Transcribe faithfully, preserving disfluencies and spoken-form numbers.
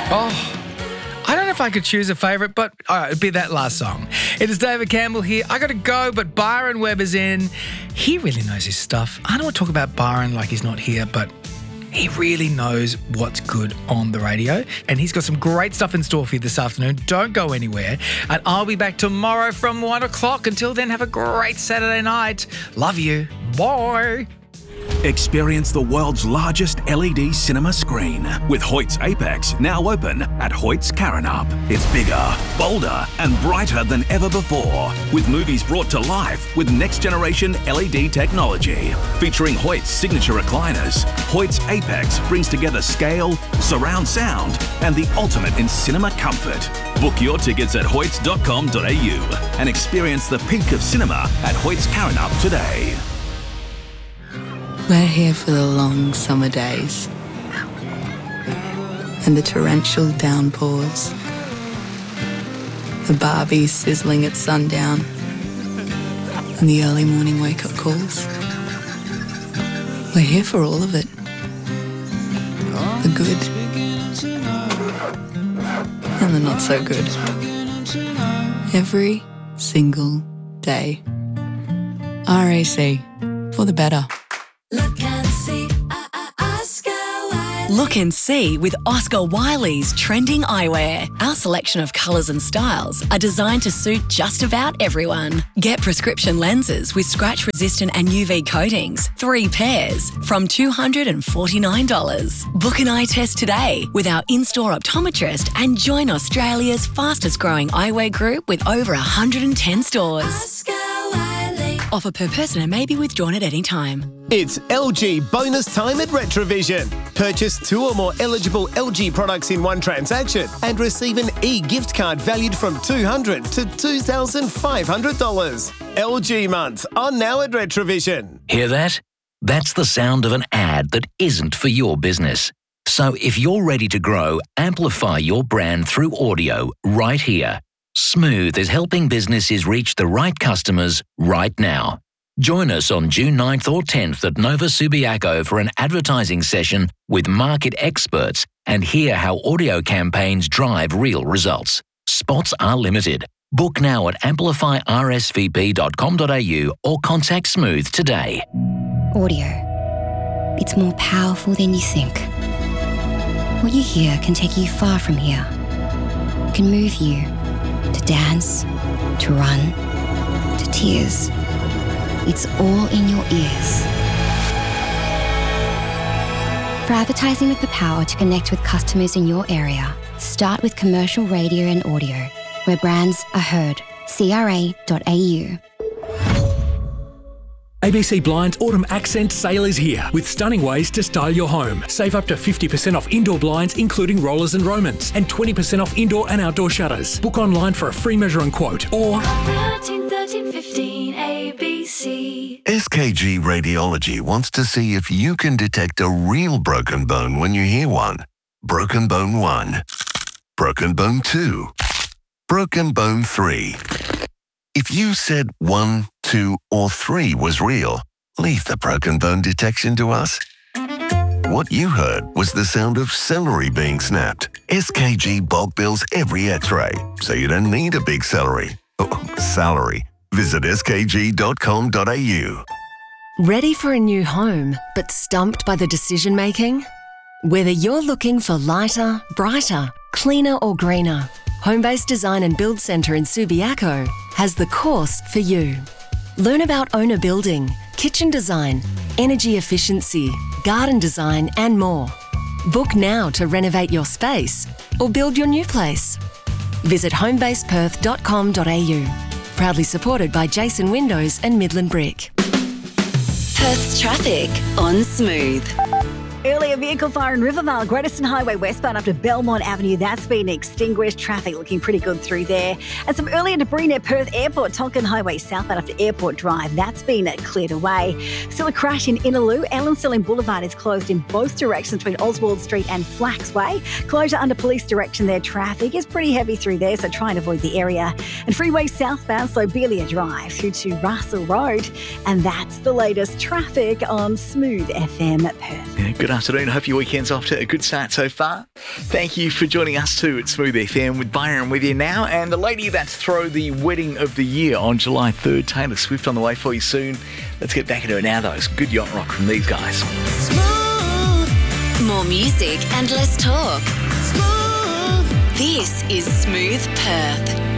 Oh, I don't know if I could choose a favourite, but uh, it'd be that last song. It is David Campbell here. I got to go, but Byron Webb is in. He really knows his stuff. I don't want to talk about Byron like he's not here, but he really knows what's good on the radio, and he's got some great stuff in store for you this afternoon. Don't go anywhere, and I'll be back tomorrow from one o'clock. Until then, have a great Saturday night. Love you. Bye. Experience the world's largest L E D cinema screen with Hoyt's Apex, now open at Hoyt's Karrinyup. It's bigger, bolder and brighter than ever before, with movies brought to life with next-generation L E D technology. Featuring Hoyt's signature recliners, Hoyt's Apex brings together scale, surround sound and the ultimate in cinema comfort. Book your tickets at hoyts dot com dot a u and experience the peak of cinema at Hoyt's Karrinyup today. We're here for the long summer days and the torrential downpours, the Barbies sizzling at sundown and the early morning wake-up calls. We're here for all of it. The good and the not so good. Every single day. R A C, for the better. Look and see, uh, uh, Oscar Wiley. Look and see with Oscar Wiley's trending eyewear. Our selection of colours and styles are designed to suit just about everyone. Get prescription lenses with scratch-resistant and U V coatings, three pairs, from two hundred forty-nine dollars. Book an eye test today with our in-store optometrist and join Australia's fastest-growing eyewear group with over one hundred ten stores. Oscar Wiley. Offer per person and may be withdrawn at any time. It's L G bonus time at Retrovision. Purchase two or more eligible L G products in one transaction and receive an e-gift card valued from two hundred dollars to two thousand five hundred dollars. L G month on now at Retrovision. Hear that? That's the sound of an ad that isn't for your business. So if you're ready to grow, amplify your brand through audio right here. Smooth is helping businesses reach the right customers right now. Join us on June ninth or tenth at Nova Subiaco for an advertising session with market experts and hear how audio campaigns drive real results. Spots are limited. Book now at amplify r s v p dot com dot a u or contact Smooth today. Audio. It's more powerful than you think. What you hear can take you far from here. It can move you to dance, to run, to tears. It's all in your ears. For advertising with the power to connect with customers in your area, start with commercial radio and audio, where brands are heard. c r a dot a u. A B C Blinds Autumn Accent Sale is here with stunning ways to style your home. Save up to fifty percent off indoor blinds, including rollers and Romans, and twenty percent off indoor and outdoor shutters. Book online for a free measure and quote, or thirteen, thirteen, fifteen, A B C. S K G Radiology wants to see if you can detect a real broken bone when you hear one. Broken bone one. Broken bone two. Broken bone three. If you said one, two, or three was real, leave the broken bone detection to us. What you heard was the sound of celery being snapped. S K G bulk bills every x-ray, so you don't need a big celery. Oh, salary. Visit s k g dot com dot a u. Ready for a new home, but stumped by the decision making? Whether you're looking for lighter, brighter, cleaner or greener, Homebase Design and Build Centre in Subiaco has the course for you. Learn about owner building, kitchen design, energy efficiency, garden design and more. Book now to renovate your space or build your new place. Visit homebase perth dot com dot a u. Proudly supported by Jason Windows and Midland Brick. Perth's traffic on Smooth. Earlier, vehicle fire in Rivervale, Greater Highway westbound up to Belmont Avenue. That's been extinguished. Traffic looking pretty good through there. And some earlier debris near Perth Airport, Tonkin Highway southbound up to Airport Drive. That's been cleared away. Still a crash in Innaloo. Ellen Stirling Boulevard is closed in both directions between Oswald Street and Flax Way. Closure under police direction there. Traffic is pretty heavy through there, so try and avoid the area. And freeway southbound, so Belia Drive through to Russell Road. And that's the latest traffic on Smooth F M Perth. Yeah, good good afternoon. Hope your weekend's off to a good start so far. Thank you for joining us too at Smooth F M with Byron with you now. And the lady that's throw the wedding of the year on July third, Taylor Swift, on the way for you soon. Let's get back into it now though. It's good yacht rock from these guys. Smooth. More music and less talk. Smooth. This is Smooth Perth.